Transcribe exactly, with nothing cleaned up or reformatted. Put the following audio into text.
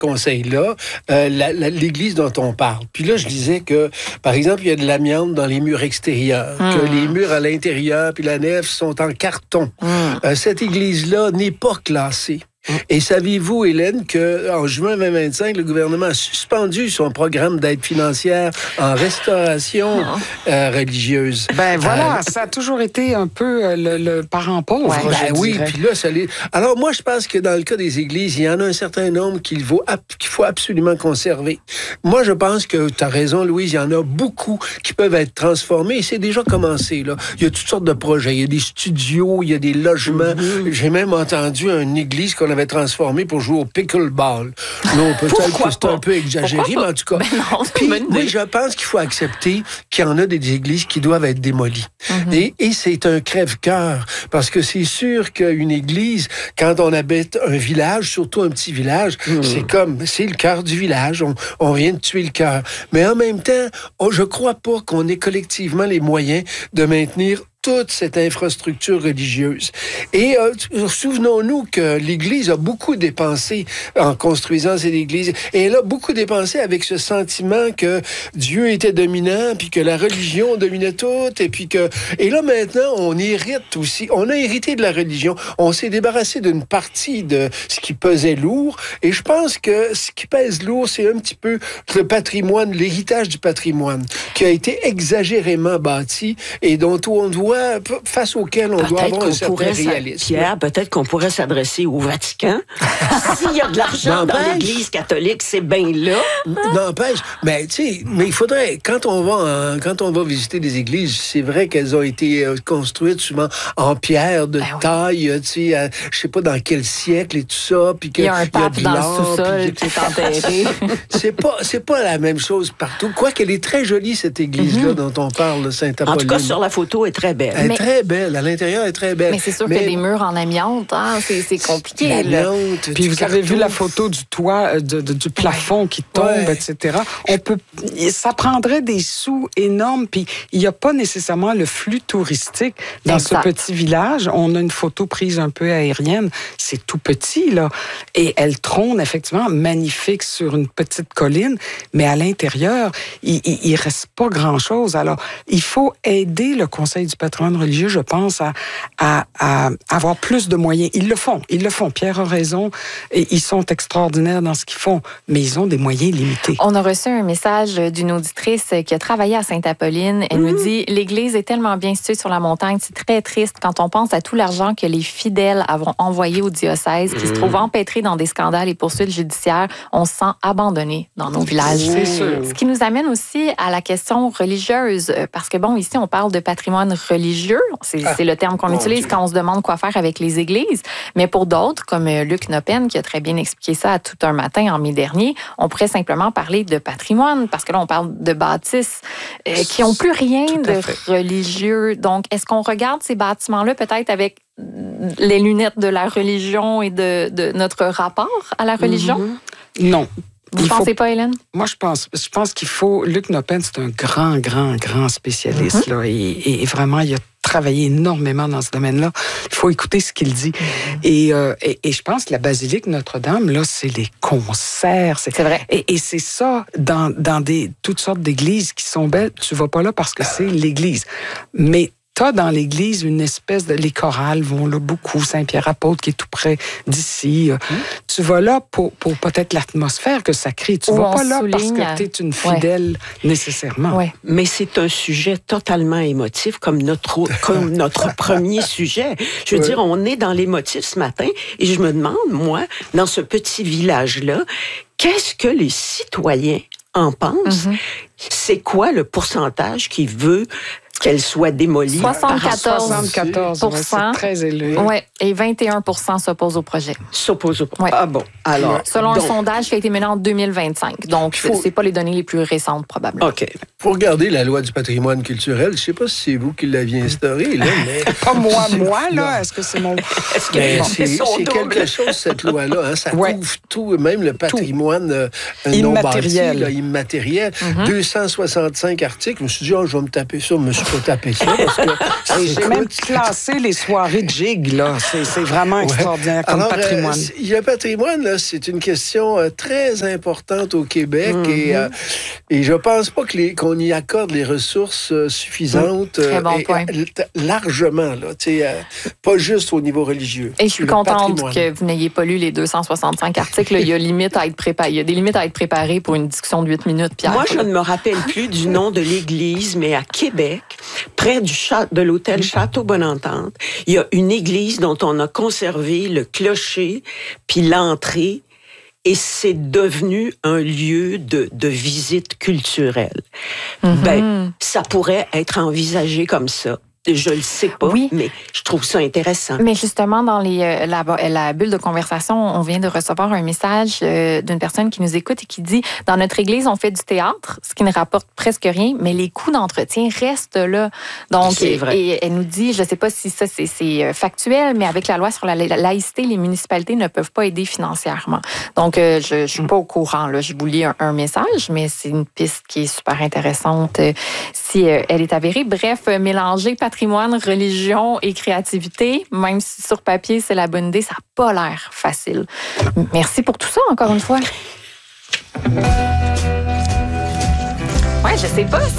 conseil-là, euh, la, la, l'église dont on parle. Puis là, je disais que, par exemple, il y a de l'amiante dans les murs extérieurs, mmh. que les murs à l'intérieur puis la nef sont en carton. Mmh. Euh, cette église-là n'est pas classée. Et saviez-vous, Hélène, qu'en juin vingt vingt-cinq, le gouvernement a suspendu son programme d'aide financière en restauration euh, religieuse? Ben voilà, euh, ça a toujours été un peu euh, le, le parent pauvre, ouais, ben oui, puis là, ça l'est. Alors moi, je pense que dans le cas des églises, il y en a un certain nombre qu'il faut, qu'il faut absolument conserver. Moi, je pense que tu as raison, Louise, il y en a beaucoup qui peuvent être transformés et c'est déjà commencé, là. Il y a toutes sortes de projets. Il y a des studios, il y a des logements. Mm-hmm. J'ai même entendu une église qu'on avait transformé pour jouer au pickleball. Non, peut-être que c'est un peu exagéré, mais en tout cas. Ben non, puis, oui, je pense qu'il faut accepter qu'il y en a des églises qui doivent être démolies. Mm-hmm. Et, et c'est un crève-cœur, parce que c'est sûr qu'une église, quand on habite un village, surtout un petit village, mm. c'est comme, c'est le cœur du village. On, on vient de tuer le cœur. Mais en même temps, oh, je crois pas qu'on ait collectivement les moyens de maintenir toute cette infrastructure religieuse. Et euh, souvenons-nous que l'Église a beaucoup dépensé en construisant cette Église. Et elle a beaucoup dépensé avec ce sentiment que Dieu était dominant, puis que la religion dominait tout, et puis que... Et là, maintenant, on hérite aussi. On a hérité de la religion. On s'est débarrassé d'une partie de ce qui pesait lourd. Et je pense que ce qui pèse lourd, c'est un petit peu le patrimoine, l'héritage du patrimoine, qui a été exagérément bâti et dont on doit face auquel on peut-être doit avoir un certain réalisme. Pierre, peut-être qu'on pourrait s'adresser au Vatican. S'il y a de l'argent dans l'Église catholique, c'est bien là. N'empêche, mais tu sais, mais il faudrait, quand on va en, quand on va visiter des églises, c'est vrai qu'elles ont été construites souvent en pierre de ben taille, oui. tu sais, je sais pas dans quel siècle et tout ça, puis que il y a un pape dans le sous-sol qui est enterré. c'est pas, c'est pas la même chose partout. Quoiqu'elle est très jolie cette église-là mm-hmm. dont on parle, Sainte-Apolline. En tout cas, sur la photo, elle est très belle. Elle est mais, très belle. À l'intérieur, elle est très belle. Mais c'est sûr mais, que des murs en amiante, hein, c'est, c'est compliqué. L'amiante, puis vous carton. Avez vu la photo du toit, de, de, du plafond ouais. qui tombe, ouais. et cetera. On peut, ça prendrait des sous énormes, puis il n'y a pas nécessairement le flux touristique dans exact. Ce petit village. On a une photo prise un peu aérienne. C'est tout petit, là. Et elle trône, effectivement, magnifique sur une petite colline, mais à l'intérieur, il ne reste pas grand-chose. Alors, il faut aider le Conseil du patrimoine religieux, je pense, à, à, à avoir plus de moyens. Ils le font, ils le font. Pierre a raison, et ils sont extraordinaires dans ce qu'ils font, mais ils ont des moyens limités. On a reçu un message d'une auditrice qui a travaillé à Sainte-Apolline. Elle mmh. nous dit « L'Église est tellement bien située sur la montagne, c'est très triste quand on pense à tout l'argent que les fidèles avons envoyé au diocèse, qui mmh. se trouve empêtré dans des scandales et poursuites judiciaires. On se sent abandonné dans nos villages. » C'est sûr. Ce qui nous amène aussi à la question religieuse, parce que bon, ici, on parle de patrimoine religieux. C'est, ah, c'est le terme qu'on bon utilise Dieu. Quand on se demande quoi faire avec les églises. Mais pour d'autres, comme Luc Noppen, qui a très bien expliqué ça à Tout un matin en mai dernier, on pourrait simplement parler de patrimoine, parce que là, on parle de bâtisses euh, qui n'ont plus rien de fait. Religieux. Donc, est-ce qu'on regarde ces bâtiments-là peut-être avec les lunettes de la religion et de, de notre rapport à la religion? Mm-hmm. Non. Vous ne pensez pas, Hélène? Moi, je pense, je pense qu'il faut... Luc Noppen, c'est un grand, grand, grand spécialiste. Mm-hmm. Là, et, et vraiment, il a travaillé énormément dans ce domaine-là. Il faut écouter ce qu'il dit. Mm-hmm. Et, euh, et, et je pense que la basilique Notre-Dame, là, c'est les concerts. C'est, c'est vrai. Et, et c'est ça, dans, dans des, toutes sortes d'églises qui sont belles. Tu vas pas là parce que c'est l'église. Mais t'as dans l'église une espèce de... Les chorales vont là beaucoup. Saint-Pierre-Apôtre qui est tout près d'ici. Mmh. Tu vas là pour, pour peut-être l'atmosphère que ça crée. Tu Où vas pas là souligne... parce que tu es une fidèle ouais. nécessairement. Ouais. Mais c'est un sujet totalement émotif comme notre, comme notre premier sujet. Je veux ouais. dire, on est dans l'émotif ce matin et je me demande, moi, dans ce petit village-là, qu'est-ce que les citoyens en pensent? Mm-hmm. C'est quoi le pourcentage qui veut qu'elle soit démolie? soixante-quatorze pour cent. Ouais, c'est très élevé. Ouais, et vingt et un pour cent s'opposent au projet. S'opposent au projet. Ouais. Ah bon, alors... Selon donc, un sondage qui a été mené en deux mille vingt-cinq. Donc, faut... c'est pas les données les plus récentes, probablement. OK. Pour regarder la loi du patrimoine culturel, je sais pas si c'est vous qui l'aviez instaurée, là, mais... Pas moi, moi, là. Est-ce que c'est mon... Est-ce que mais c'est, c'est quelque chose, cette loi-là. Hein? Ça ouais. couvre tout, même le patrimoine euh, immatériel. Non bâti, là, immatériel. Mm-hmm. deux cent soixante-cinq articles. Je me suis dit, oh, je vais me taper ça. Je me suis faut taper ça. Parce que, j'ai même classé les soirées de gigs, là. C'est, c'est vraiment ouais. extraordinaire comme Alors, patrimoine. Euh, il y a le patrimoine, là, c'est une question euh, très importante au Québec mm-hmm. et, euh, et je pense pas que les, qu'on y accorde les ressources euh, suffisantes. Très bon et, point. Euh, largement, là. Euh, pas juste au niveau religieux. Et je suis contente patrimoine. que vous n'ayez pas lu les deux cent soixante-cinq articles. Il y a limite à être préparé. Il y a des limites à être préparé pour une discussion de huit minutes, Pierre. Moi, je ne me rappelle plus du nom de l'église, mais à Québec, près du cha- de l'hôtel Château-Bonentente, il y a une église dont on a conservé le clocher puis l'entrée. Et c'est devenu un lieu de, de visite culturelle. Mm-hmm. Ben, ça pourrait être envisagé comme ça. Je le sais pas, oui. mais je trouve ça intéressant. Mais justement, dans les, euh, la, la bulle de conversation, on vient de recevoir un message euh, d'une personne qui nous écoute et qui dit « Dans notre église, on fait du théâtre, ce qui ne rapporte presque rien, mais les coûts d'entretien restent là. » Donc, c'est vrai. Et, et elle nous dit, je ne sais pas si ça c'est, c'est factuel, mais avec la loi sur la, la laïcité, les municipalités ne peuvent pas aider financièrement. Donc, euh, je ne suis pas au courant. Là. Je vous lis un, un message, mais c'est une piste qui est super intéressante euh, si euh, elle est avérée. Bref, euh, mélanger patrimoine, religion et créativité, même si sur papier, c'est la bonne idée, ça n'a pas l'air facile. Merci pour tout ça, encore une fois. Ouais, je sais pas